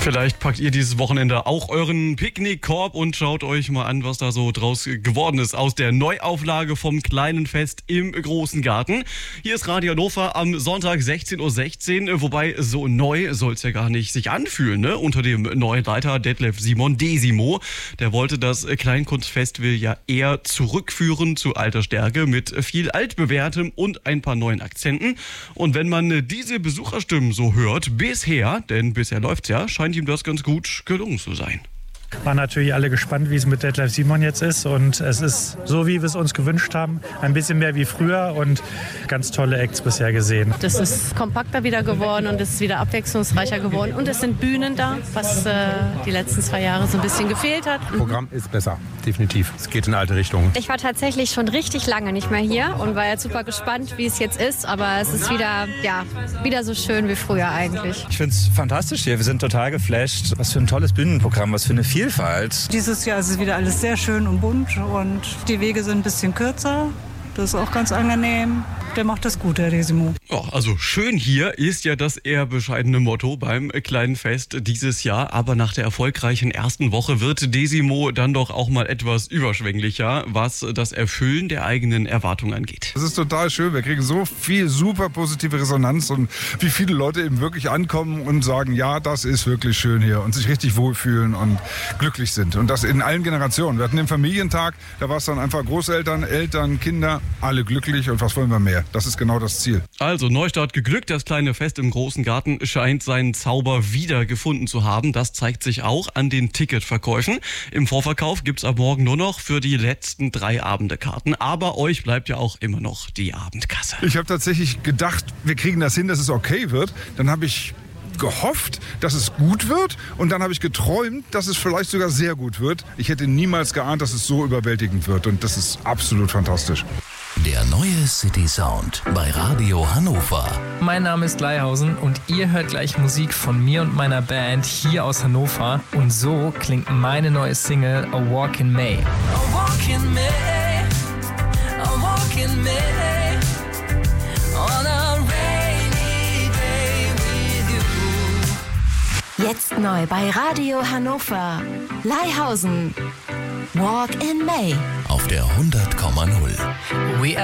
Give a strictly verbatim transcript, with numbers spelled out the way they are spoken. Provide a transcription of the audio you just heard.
Vielleicht packt ihr dieses Wochenende auch euren Picknickkorb und schaut euch mal an, was da so draus geworden ist aus der Neuauflage vom kleinen Fest im großen Garten. Hier ist Radio Hannover am Sonntag sechzehn Uhr sechzehn, wobei so neu soll es ja gar nicht sich anfühlen, ne? Unter dem neuen Leiter Detlef Simon Desimo. Der wollte das Kleinkunstfestival ja eher zurückführen zu alter Stärke mit viel altbewährtem und ein paar neuen Akzenten. Und wenn man diese Besucherstimmen so hört, bisher, denn bisher läuft's ja, scheint ihm das ganz gut gelungen zu sein. Waren natürlich alle gespannt, wie es mit Detlef Simon jetzt ist. Und es ist so, wie wir es uns gewünscht haben. Ein bisschen mehr wie früher und ganz tolle Acts bisher gesehen. Das ist kompakter wieder geworden und es ist wieder abwechslungsreicher geworden. Und es sind Bühnen da, was äh, die letzten zwei Jahre so ein bisschen gefehlt hat. Das Programm ist besser, definitiv. Es geht in eine alte Richtung. Ich war tatsächlich schon richtig lange nicht mehr hier und war jetzt super gespannt, wie es jetzt ist. Aber es ist wieder, ja, wieder so schön wie früher eigentlich. Ich finde es fantastisch hier. Wir sind total geflasht. Was für ein tolles Bühnenprogramm, was für eine Vielfalt. Dieses Jahr ist es wieder alles sehr schön und bunt und die Wege sind ein bisschen kürzer. Das ist auch ganz angenehm. Der macht das gut, der Desimo. Ja, also schön hier ist ja das eher bescheidene Motto beim kleinen Fest dieses Jahr. Aber nach der erfolgreichen ersten Woche wird Desimo dann doch auch mal etwas überschwänglicher, was das Erfüllen der eigenen Erwartungen angeht. Das ist total schön. Wir kriegen so viel super positive Resonanz und wie viele Leute eben wirklich ankommen und sagen, ja, das ist wirklich schön hier und sich richtig wohlfühlen und glücklich sind. Und das in allen Generationen. Wir hatten den Familientag, da war es dann einfach Großeltern, Eltern, Kinder, alle glücklich und was wollen wir mehr? Das ist genau das Ziel. Also Neustart geglückt. Das kleine Fest im großen Garten scheint seinen Zauber wieder gefunden zu haben. Das zeigt sich auch an den Ticketverkäufen. Im Vorverkauf gibt es ab morgen nur noch für die letzten drei Abende Karten. Aber euch bleibt ja auch immer noch die Abendkasse. Ich habe tatsächlich gedacht, wir kriegen das hin, dass es okay wird. Dann habe ich gehofft, dass es gut wird und dann habe ich geträumt, dass es vielleicht sogar sehr gut wird. Ich hätte niemals geahnt, dass es so überwältigend wird und das ist absolut fantastisch. Der neue City Sound bei Radio Hannover. Mein Name ist Leihausen und ihr hört gleich Musik von mir und meiner Band hier aus Hannover. Und so klingt meine neue Single A Walk in May. A walk in May, a walk in May, on a rainy day with you. Jetzt neu bei Radio Hannover. Leihausen. Walk in May. Auf der hundert Komma null. We